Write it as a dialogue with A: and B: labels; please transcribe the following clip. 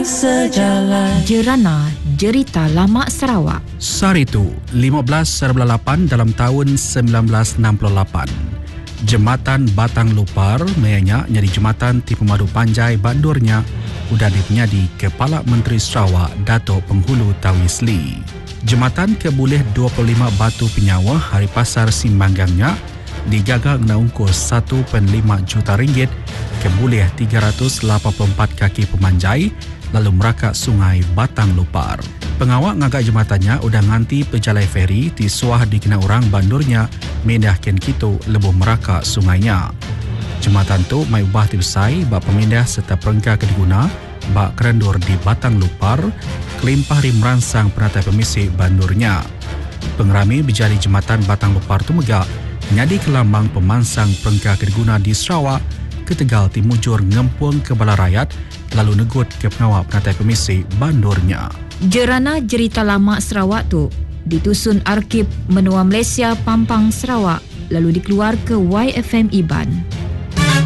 A: sejalan.
B: Jerana Jerita Lama Sarawak.
C: Saritu 15/8 dalam tahun 1968. Jembatan Batang Lupar mayanya jadi jembatan ti Pemadu Panjai Bandurnya udah dipenyadi Kepala Menteri Sarawak Dato' Penghulu Tawisli. Jembatan keboleh 25 batu penyawa hari pasar simbanggangnya digagal kena ungkus 1.5 juta ringgit keboleh 384 kaki pemanjai lalu merakak sungai Batang Lupar. Pengawak ngagak jembatannya udah nganti pejalai feri di suah dikena orang bandurnya mendahkan kita lebuh merakak sungainya. Jembatan tu mai ubah tibsai bak pemindah serta perengka kediguna bak kerendur di Batang Lupar kelimpah ri merangsang penatai pemisik bandurnya. Pengerami berjari jembatan Batang Lupar tu megak nyadi kelambang pemansang perengka kediguna di Sarawak ke Tegal Timujur ngempung ke bala rakyat lalu negut ke pengawal penatai pemisik bandurnya.
B: Jerana Jerita Lama Sarawak tu ditusun Arkib Menua Malaysia Pampang Sarawak lalu dikeluar ke YFM Iban.